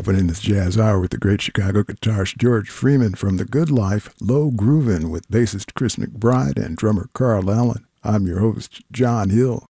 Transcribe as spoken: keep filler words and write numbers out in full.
Opening this jazz hour with the great Chicago guitarist George Freeman from The Good Life, Low Groovin' with bassist Chris McBride and drummer Carl Allen. I'm your host, John Hill.